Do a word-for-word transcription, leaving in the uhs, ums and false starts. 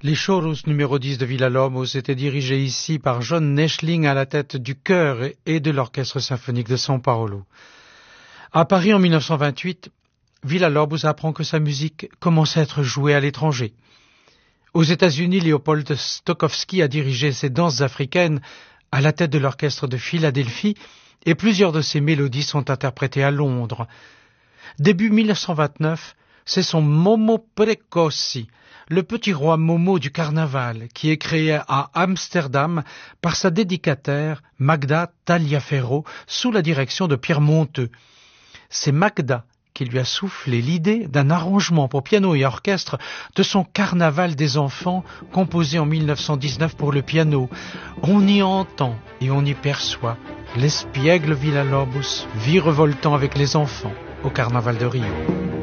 Les Chorus numéro dix de Villa-Lobos étaient dirigés ici par John Neschling à la tête du chœur et de l'orchestre symphonique de São Paulo. À Paris en mille neuf cent vingt-huit, Villa-Lobos apprend que sa musique commence à être jouée à l'étranger. Aux États-Unis, Léopold Stokowski a dirigé ses danses africaines à la tête de l'orchestre de Philadelphie et plusieurs de ses mélodies sont interprétées à Londres. Début mille neuf cent vingt-neuf, c'est son Momo Precoci, le petit roi Momo du carnaval, qui est créé à Amsterdam par sa dédicataire Magda Taliaferro sous la direction de Pierre Monteux. C'est Magda qui lui a soufflé l'idée d'un arrangement pour piano et orchestre de son Carnaval des enfants composé en mille neuf cent dix-neuf pour le piano. On y entend et on y perçoit l'espiègle Villa-Lobos virevoltant avec les enfants au Carnaval de Rio.